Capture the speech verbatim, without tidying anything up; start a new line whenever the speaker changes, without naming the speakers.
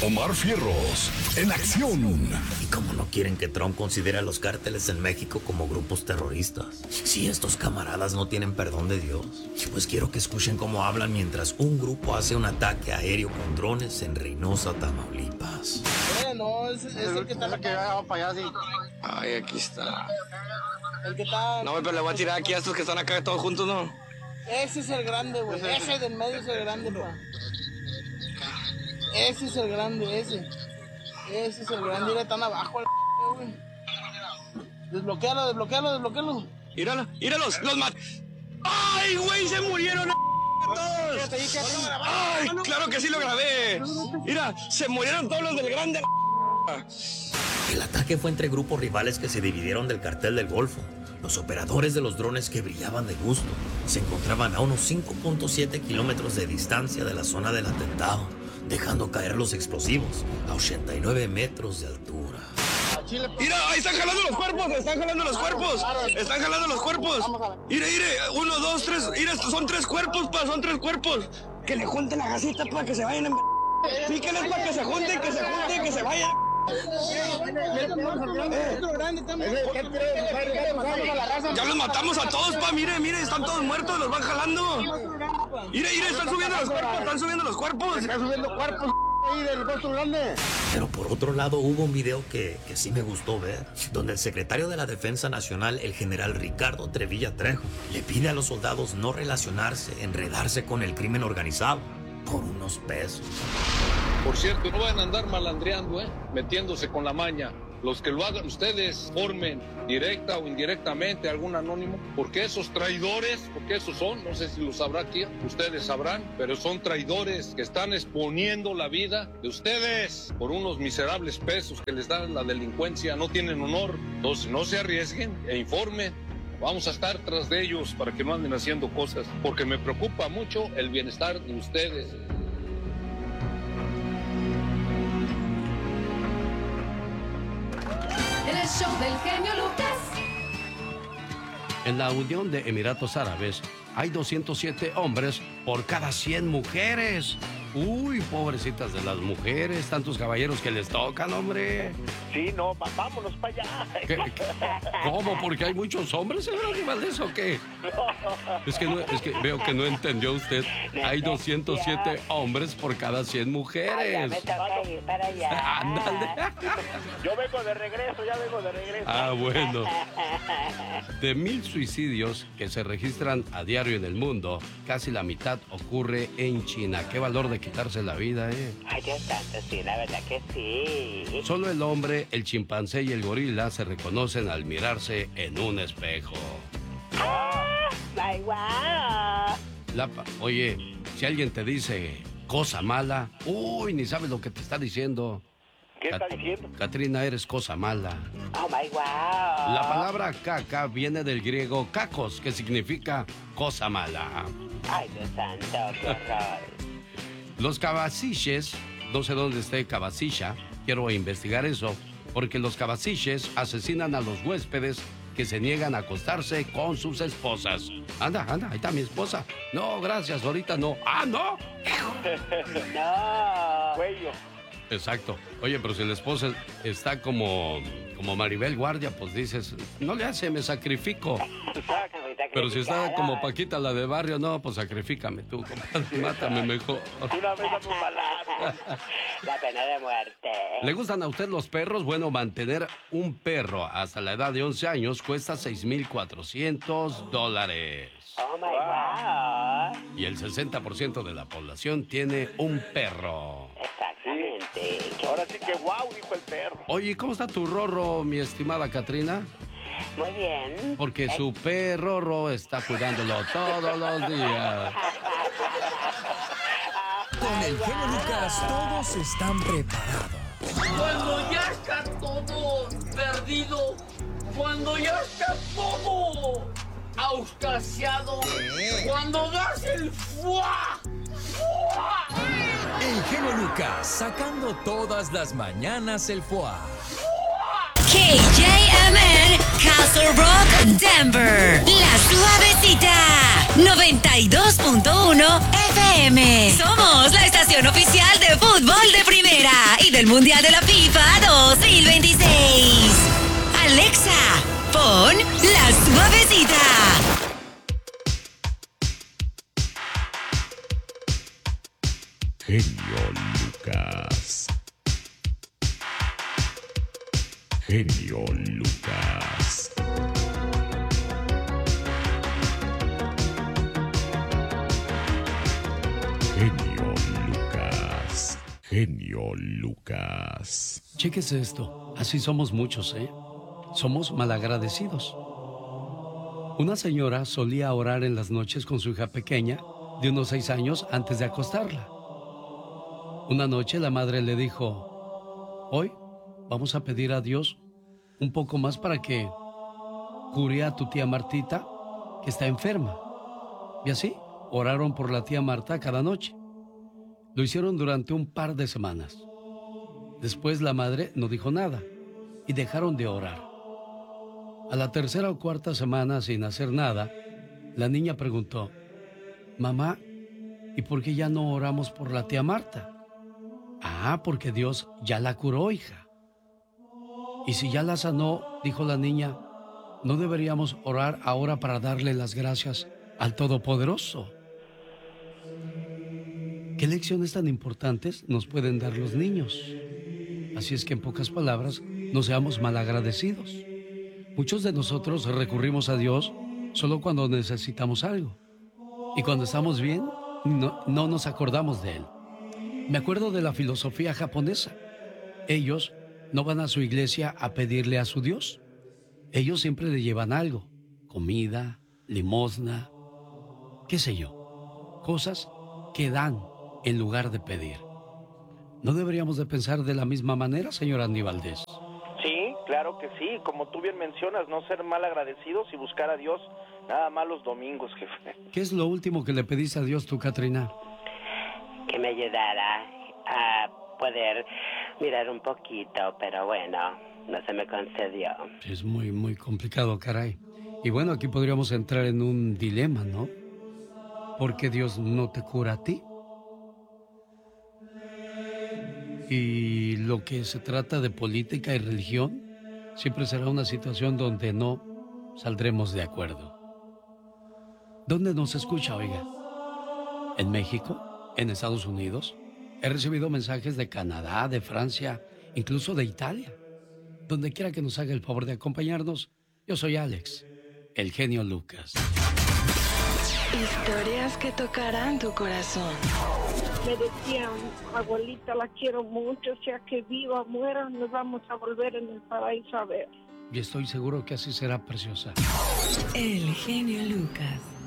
Omar Fierros, en acción.
¿Y cómo no quieren que Trump considere a los cárteles en México como grupos terroristas? Si estos camaradas no tienen perdón de Dios, pues quiero que escuchen cómo hablan mientras un grupo hace un ataque aéreo con drones en Reynosa, Tamaulipas.
Eh, no, es, es el que está
el que va para allá, sí.
Ay, aquí está.
El que está...
No, pero le voy a tirar aquí a estos que están acá todos juntos, ¿no?
Ese es el grande, güey. Ese del medio es el grande, pa. Ese es el grande, ese. Ese es el grande. Mira, están abajo, el güey. Desbloquéalo, desbloquéalo, desbloquéalo.
Míralo, míralos, los mat... ¡Ay, güey, se murieron todos! ¡Ay, claro que sí lo grabé! Mira, se murieron todos los del grande.
El ataque fue entre grupos rivales que se dividieron del cartel del Golfo. Los operadores de los drones, que brillaban de gusto, se encontraban a unos cinco punto siete kilómetros de distancia de la zona del atentado, dejando caer los explosivos a ochenta y nueve metros de altura.
Mira, ahí están jalando los cuerpos, están jalando los cuerpos, están jalando los cuerpos. Mire, mire, uno, dos, tres, mira, son tres cuerpos, pa, son tres cuerpos. Que le junten la gasita para que se vayan en... Píquenles para que se junten, que se junten, que se vayan. Ya los matamos a todos, pa, mire, mire, están todos muertos, los van jalando. Mire, mire, están subiendo los cuerpos, están subiendo los cuerpos.
Están subiendo cuerpos ahí del rostro grande.
Pero por otro lado hubo un video que, que sí me gustó ver, donde el secretario de la Defensa Nacional, el general Ricardo Trevilla Trejo, le pide a los soldados no relacionarse, enredarse con el crimen organizado por unos pesos.
Por cierto, no van a andar malandreando, ¿eh? Metiéndose con la maña. Los que lo hagan ustedes, formen directa o indirectamente algún anónimo, porque esos traidores, porque esos son, no sé si lo sabrá aquí, ustedes sabrán, pero son traidores que están exponiendo la vida de ustedes por unos miserables pesos que les dan la delincuencia, no tienen honor. Entonces no se arriesguen e informen. Vamos a estar tras de ellos para que no anden haciendo cosas, porque me preocupa mucho el bienestar de ustedes.
El show del genio Lucas.
En la Unión de Emiratos Árabes hay doscientos siete hombres por cada cien mujeres. Uy, pobrecitas de las mujeres, tantos caballeros que les tocan, hombre.
Sí, no, va, vámonos para allá.
¿Qué, qué, ¿Cómo? ¿Porque hay muchos hombres, señor Aníbales, o qué? Es que, no, es que veo que no entendió usted. Hay doscientos siete hombres por cada cien mujeres.
Ay, me toca ir para allá.
Ándale.
Yo vengo de regreso, ya vengo de regreso.
Ah, bueno. De mil suicidios que se registran a diario en el mundo, casi la mitad ocurre en China. Qué valor de quitarse la vida, ¿eh?
Ay, Dios santo, sí, la verdad que sí.
Solo el hombre, el chimpancé y el gorila se reconocen al mirarse en un espejo.
¡Ah! ¡Ay, guau!
La, oye, si alguien te dice cosa mala, uy, ni sabes lo que te está diciendo.
¿Qué
Cat-
está diciendo?
Catrina, eres cosa mala.
Oh, my wow.
La palabra caca viene del griego kakos, que significa cosa mala.
Ay, Dios santo, qué horror.
Los cabaciches, no sé dónde esté cabacilla, quiero investigar eso, porque los cabaciches asesinan a los huéspedes que se niegan a acostarse con sus esposas. Anda, anda, ahí está mi esposa. No, gracias, ahorita no. ¡Ah, no!
No, cuello.
Exacto. Oye, pero si la esposa está como, como Maribel Guardia, pues dices, no le hace, me sacrifico. Pero si está como Paquita, la de barrio, no, pues sacrifícame tú, compadre, mátame mejor.
Una vez dame un balazo. La pena de muerte.
¿Le gustan a usted los perros? Bueno, mantener un perro hasta la edad de once años cuesta seis mil cuatrocientos dólares.
Oh, my wow.
Y el sesenta por ciento de la población tiene un perro.
Exactamente. Ahora sí que wow, dijo el perro.
Oye, ¿cómo está tu Rorro, mi estimada Catrina?
Muy bien.
Porque su perro Rorro está cuidándolo todos los días.
Con el genio Lucas todos están preparados.
Cuando ya está todo perdido, cuando ya está todo auscasiado, cuando das el fuá, fuá.
El genio Lucas sacando todas las mañanas el foie.
K J M N, Castle Rock, Denver. La Suavecita, noventa y dos punto uno F M. Somos la estación oficial de fútbol de primera del Mundial de la FIFA dos mil veintiséis. Alexa, pon La Suavecita.
Genio Lucas. Genio Lucas. Genio Lucas. Genio Lucas.
Chéquese esto. Así somos muchos, ¿eh? Somos malagradecidos. Una señora solía orar en las noches con su hija pequeña de unos seis años antes de acostarla. Una noche la madre le dijo: hoy vamos a pedir a Dios un poco más para que cure a tu tía Martita, que está enferma. Y así oraron por la tía Marta cada noche. Lo hicieron durante un par de semanas. Después la madre no dijo nada y dejaron de orar. A la tercera o cuarta semana, sin hacer nada, la niña preguntó: mamá, ¿y por qué ya no oramos por la tía Marta? Ah, porque Dios ya la curó, hija. Y si ya la sanó, dijo la niña, ¿no deberíamos orar ahora para darle las gracias al Todopoderoso? ¿Qué lecciones tan importantes nos pueden dar los niños? Así es que, en pocas palabras, no seamos malagradecidos. Muchos de nosotros recurrimos a Dios solo cuando necesitamos algo. Y cuando estamos bien, no, no nos acordamos de Él. Me acuerdo de la filosofía japonesa. Ellos no van a su iglesia a pedirle a su Dios. Ellos siempre le llevan algo: comida, limosna, qué sé yo, cosas que dan en lugar de pedir. ¿No deberíamos de pensar de la misma manera, señor Andy Valdés?
Sí, claro que sí. Como tú bien mencionas, no ser mal agradecidos y buscar a Dios nada más los domingos, jefe.
¿Qué es lo último que le pediste a Dios tú, Katrina?
Que me ayudara a poder mirar un poquito, pero bueno, no se me concedió.
Es muy, muy complicado, caray. Y bueno, aquí podríamos entrar en un dilema, ¿no? ¿Por qué Dios no te cura a ti? Y lo que se trata de política y religión siempre será una situación donde no saldremos de acuerdo. ¿Dónde nos escucha, oiga? ¿En México? ¿En Estados Unidos? He recibido mensajes de Canadá, de Francia, incluso de Italia. Donde quiera que nos haga el favor de acompañarnos, yo soy Alex, el genio Lucas.
Historias que tocarán tu corazón.
Me decían, abuelita, la quiero mucho, sea que viva o muera, nos vamos a volver en el paraíso a ver.
Y estoy seguro que así será, preciosa.
El genio Lucas.